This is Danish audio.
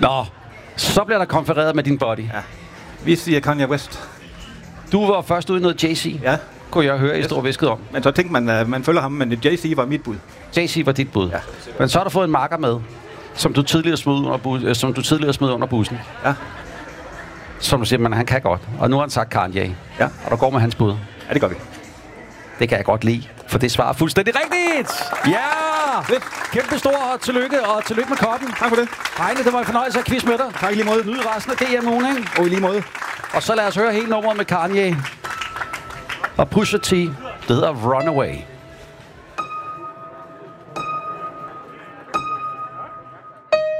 Nå, så bliver der konfereret med din body. Ja. Vi siger Kanye West. Du var først ude i noget Jay-Z. Ja. Kunne jeg høre, I stod og viskede om. Men så tænkte man, at man følger ham, men Jay-Z var mit bud. Jay-Z var dit bud. Ja. Men så har du fået en marker med, som du tidligere smed under bussen. Ja. Som du siger, men han kan godt. Og nu har han sagt Kanye. Ja. Og der går med hans bud. Ja, det gør vi. Det kan jeg godt lide, for det svarer fuldstændig rigtigt! Ja! Kæmpe stor tillykke, og tillykke med koppen. Tak for det. Heine, det var en fornøjelse at quiz med dig. Tak i lige måde. Nyd resten af DM-ugen, ikke? Og i lige måde. Og så lad os høre hele nummeret med Kanye og Pusha T. Det hedder Runaway.